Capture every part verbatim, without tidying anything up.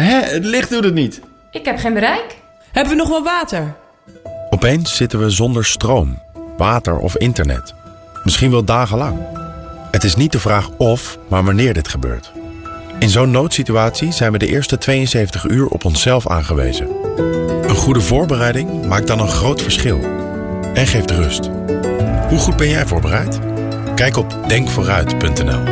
Hè, het licht doet het niet. Ik heb geen bereik. Hebben we nog wel water? Opeens zitten we zonder stroom, water of internet. Misschien wel dagenlang. Het is niet de vraag of, maar wanneer dit gebeurt. In zo'n noodsituatie zijn we de eerste tweeënzeventig uur op onszelf aangewezen. Een goede voorbereiding maakt dan een groot verschil. En geeft rust. Hoe goed ben jij voorbereid? Kijk op denk vooruit punt n l.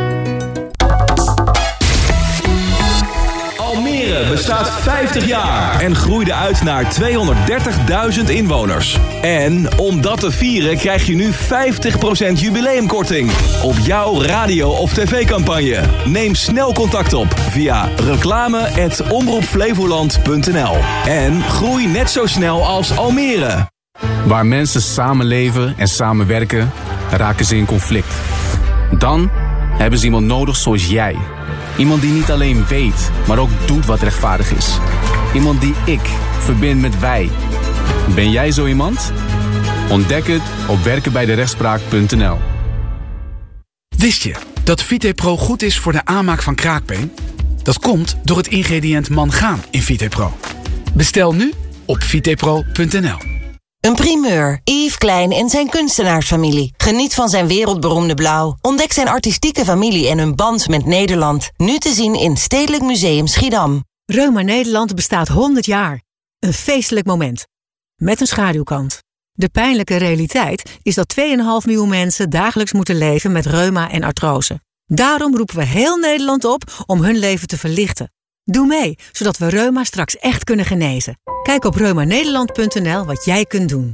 Almere bestaat vijftig jaar en groeide uit naar tweehonderddertigduizend inwoners. En om dat te vieren krijg je nu vijftig procent jubileumkorting op jouw radio- of tv-campagne. Neem snel contact op via reclame at omroep flevoland punt n l. En groei net zo snel als Almere. Waar mensen samenleven en samenwerken, raken ze in conflict. Dan hebben ze iemand nodig zoals jij. Iemand die niet alleen weet, maar ook doet wat rechtvaardig is. Iemand die ik verbind met wij. Ben jij zo iemand? Ontdek het op werken bij de rechtspraak punt n l. Wist je dat VitePro goed is voor de aanmaak van kraakbeen? Dat komt door het ingrediënt mangaan in VitePro. Bestel nu op vitepro punt n l. Een primeur. Yves Klein en zijn kunstenaarsfamilie. Geniet van zijn wereldberoemde blauw. Ontdek zijn artistieke familie en hun band met Nederland. Nu te zien in Stedelijk Museum Schiedam. Reuma Nederland bestaat honderd jaar. Een feestelijk moment. Met een schaduwkant. De pijnlijke realiteit is dat twee komma vijf miljoen mensen dagelijks moeten leven met reuma en artrose. Daarom roepen we heel Nederland op om hun leven te verlichten. Doe mee, zodat we reuma straks echt kunnen genezen. Kijk op reuma nederland punt n l wat jij kunt doen.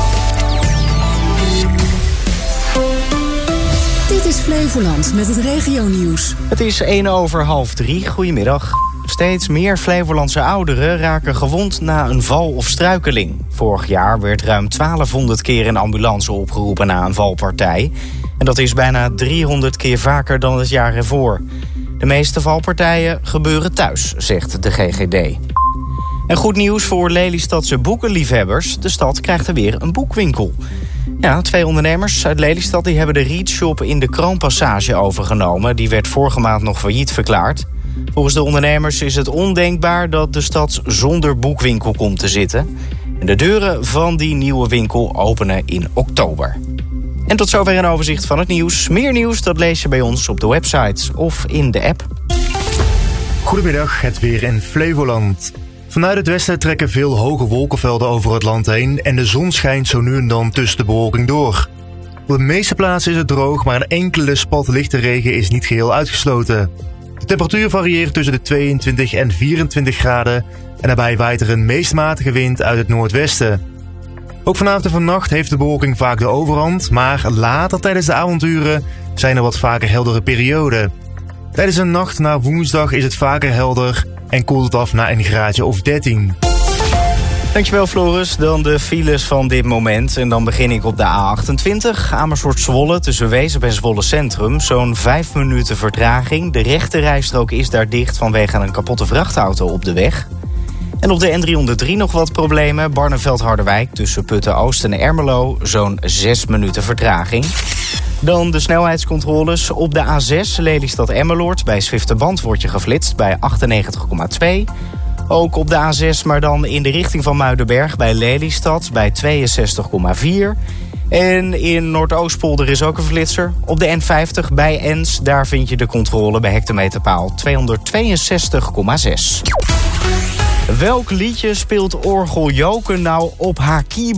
Dit is Flevoland met het regionieuws. Het is één over half drie. Goedemiddag. Steeds meer Flevolandse ouderen raken gewond na een val of struikeling. Vorig jaar werd ruim twaalfhonderd keer een ambulance opgeroepen na een valpartij. En dat is bijna driehonderd keer vaker dan het jaar ervoor. De meeste valpartijen gebeuren thuis, zegt de G G D. En goed nieuws voor Lelystadse boekenliefhebbers. De stad krijgt er weer een boekwinkel. Ja, twee ondernemers uit Lelystad die hebben de Readshop in de Kroonpassage overgenomen. Die werd vorige maand nog failliet verklaard. Volgens de ondernemers is het ondenkbaar dat de stad zonder boekwinkel komt te zitten. En de deuren van die nieuwe winkel openen in oktober. En tot zover een overzicht van het nieuws. Meer nieuws dat lees je bij ons op de website of in de app. Goedemiddag, het weer in Flevoland. Vanuit het westen trekken veel hoge wolkenvelden over het land heen en de zon schijnt zo nu en dan tussen de bewolking door. Op de meeste plaatsen is het droog, maar een enkele spat lichte regen is niet geheel uitgesloten. De temperatuur varieert tussen de tweeëntwintig en vierentwintig graden en daarbij waait er een meest matige wind uit het noordwesten. Ook vanavond en vannacht heeft de bewolking vaak de overhand, maar later tijdens de avonduren zijn er wat vaker heldere perioden. Tijdens een nacht naar woensdag is het vaker helder en koelt het af naar een graadje of dertien. Dankjewel Floris, dan de files van dit moment. En dan begin ik op de A achtentwintig, Amersfoort-Zwolle tussen Wezep en Zwolle Centrum. Zo'n vijf minuten vertraging. De rechte rijstrook is daar dicht vanwege een kapotte vrachtauto op de weg. En op de N driehonderddrie nog wat problemen. Barneveld-Harderwijk tussen Putten-Oost en Ermelo. Zo'n zes minuten vertraging. Dan de snelheidscontroles op de A zes Lelystad-Emmeloord. Bij Zwifterband wordt je geflitst bij achtennegentig komma twee. Ook op de A zes, maar dan in de richting van Muidenberg bij Lelystad bij tweeënzestig komma vier. En in Noordoostpolder is ook een flitser. Op de N vijftig bij Ens, daar vind je de controle bij hectometerpaal tweehonderdtweeënzestig komma zes. Welk liedje speelt Orgel Joken nou op haar keyboard?